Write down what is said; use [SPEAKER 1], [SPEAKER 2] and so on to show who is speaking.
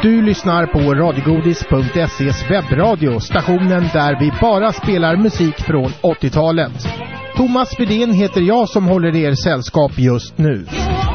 [SPEAKER 1] Du lyssnar på radiogodis.se's webbradio, stationen där vi bara spelar musik från 80-talet. Thomas Widén heter jag som håller er sällskap just nu.